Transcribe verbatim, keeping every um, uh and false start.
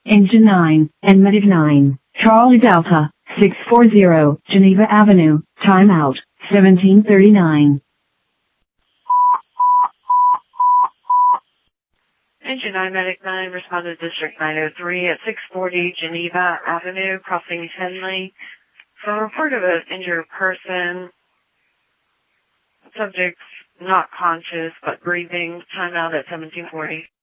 Engine nine, and Medic nine, Charlie Delta, six four zero, Geneva Avenue, timeout, seventeen thirty-nine. Engine nine, Medic nine, responded to District nine oh three at six forty Geneva Avenue, crossing Henley. For a report of an injured person, subject not conscious but breathing, timeout at seventeen forty.